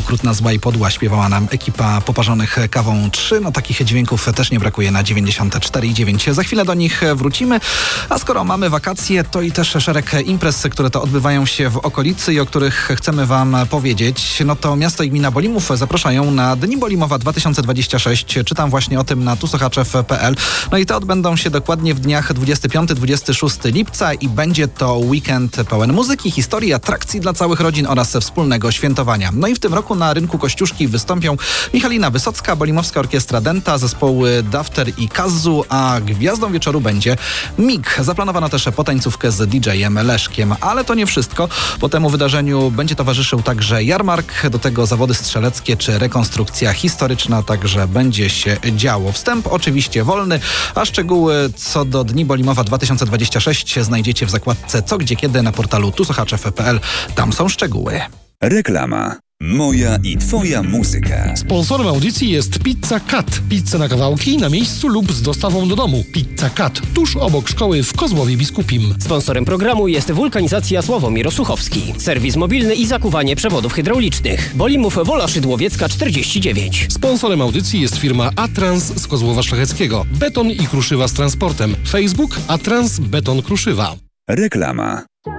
Okrutna, zła i podła śpiewała nam ekipa Poparzonych Kawą 3. No takich dźwięków też nie brakuje na 94,9. Za chwilę do nich wrócimy, a skoro mamy wakacje, to i też szereg imprez, które to odbywają się w okolicy i o których chcemy wam powiedzieć. No to miasto i gmina Bolimów zapraszają na Dni Bolimowa 2026. Czytam właśnie o tym na tusochaczew.pl. No i te odbędą się dokładnie w dniach 25-26 lipca i będzie to weekend pełen muzyki, historii, atrakcji dla całych rodzin oraz wspólnego świętowania. No i w tym roku na rynku Kościuszki wystąpią Michalina Wysocka, Bolimowska Orkiestra Denta, zespoły Dafter i Kazzu, a gwiazdą wieczoru będzie MIG. Zaplanowano też potańcówkę z DJ-em Leszkiem, ale to nie wszystko. Po temu wydarzeniu będzie towarzyszył także jarmark, do tego zawody strzeleckie czy rekonstrukcja historyczna, także będzie się działo. Wstęp oczywiście wolny, a szczegóły co do Dni Bolimowa 2026 znajdziecie w zakładce Co, Gdzie, Kiedy na portalu tusochaczew.pl. Tam są szczegóły. Reklama. Moja i twoja muzyka. Sponsorem audycji jest Pizza Cat. Pizza na kawałki, na miejscu lub z dostawą do domu. Pizza Cat, tuż obok szkoły w Kozłowie Biskupim. Sponsorem programu jest Wulkanizacja Sławomir Osuchowski. Serwis mobilny i zakuwanie przewodów hydraulicznych. Bolimów, Wola Szydłowiecka 49. Sponsorem audycji jest firma Atrans z Kozłowa Szlacheckiego. Beton i kruszywa z transportem. Facebook Atrans Beton Kruszywa. Reklama.